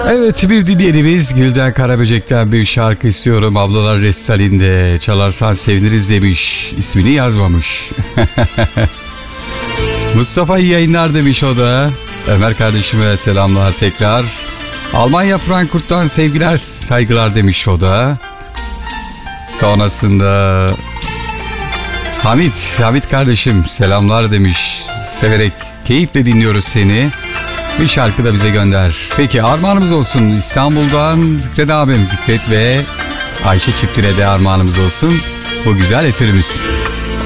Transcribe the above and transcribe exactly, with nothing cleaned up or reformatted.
Evet, bir dinleyenimiz Gülden Karaböcek'ten bir şarkı istiyorum. Ablalar Restalinde çalarsan seviniriz demiş. İsmini yazmamış. Mustafa iyi yayınlar demiş o da. Ömer kardeşime selamlar tekrar. Almanya Frankfurt'tan sevgiler saygılar demiş o da. Sonrasında Hamit, Hamit kardeşim selamlar demiş. Severek, keyifle dinliyoruz seni. Bir şarkı da bize gönder. Peki armağanımız olsun İstanbul'dan Fikret abim, Fikret ve Ayşe çiftine de armağanımız olsun bu güzel eserimiz.